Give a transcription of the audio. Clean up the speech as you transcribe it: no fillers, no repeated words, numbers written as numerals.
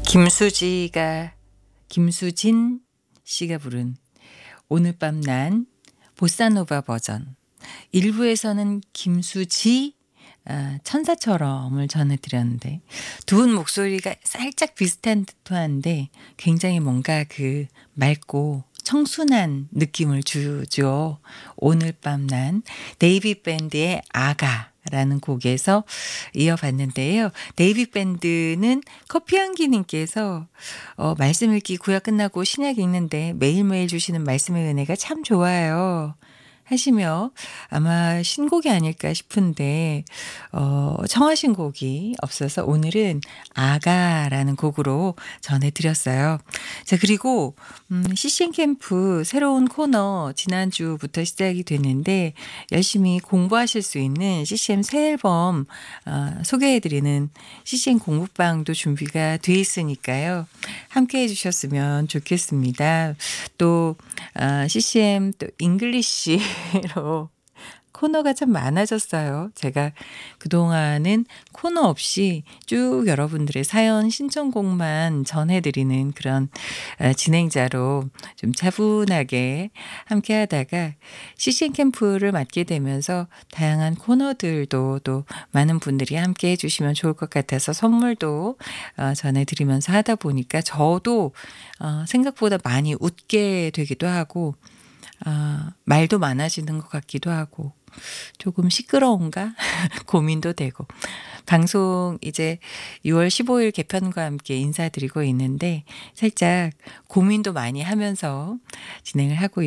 김수진 씨가 부른 오늘 밤 난 보사노바 버전. 일부에서는 김수지 천사처럼을 전해드렸는데 두 분 목소리가 살짝 비슷한 듯도 한데 굉장히 뭔가 그 맑고 청순한 느낌을 주죠. 오늘 밤 난 데이비 밴드의 아가라는 곡에서 이어봤는데요. 데이비 밴드는 커피향기님께서 말씀 읽기 구약 끝나고 신약 읽는데 매일매일 주시는 말씀의 은혜가 참 좋아요 하시며 아마 신곡이 아닐까 싶은데 청하신 곡이 없어서 오늘은 아가라는 곡으로 전해드렸어요. 자, 그리고 CCM 캠프 새로운 코너 지난주부터 시작이 됐는데 열심히 공부하실 수 있는 CCM 새 앨범 소개해드리는 CCM 공부방도 준비가 돼 있으니까요. 함께 해주셨으면 좋겠습니다. 또 CCM 또 잉글리시로 코너가 참 많아졌어요. 제가 그동안은 코너 없이 쭉 여러분들의 사연 신청곡만 전해드리는 그런 진행자로 좀 차분하게 함께 하다가 CCM 캠프를 맡게 되면서 다양한 코너들도 또 많은 분들이 함께 해주시면 좋을 것 같아서 선물도 전해드리면서 하다 보니까 저도 생각보다 많이 웃게 되기도 하고 말도 많아지는 것 같기도 하고 조금 시끄러운가 고민도 되고 방송 이제 6월 15일 개편과 함께 인사드리고 있는데 살짝 고민도 많이 하면서 진행을 하고